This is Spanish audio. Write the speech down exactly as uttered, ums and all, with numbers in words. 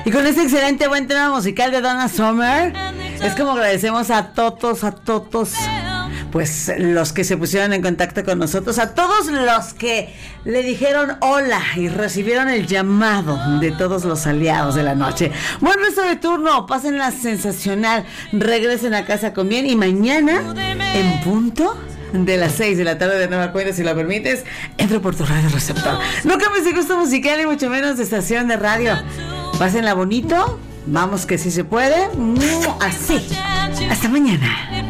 Y con este excelente buen tema musical de Donna Summer, es como agradecemos a todos, a todos, pues los que se pusieron en contacto con nosotros, a todos los que le dijeron hola y recibieron el llamado de todos los aliados de la noche. Buen resto de turno, pásenla sensacional, regresen a casa con bien y mañana en punto de las seis de la tarde de nueva cuenta, si lo permites, entro por tu radio receptor. No cambies de gusto musical y mucho menos de estación de radio. Pásenla bonito, vamos que sí se puede, así. Hasta mañana.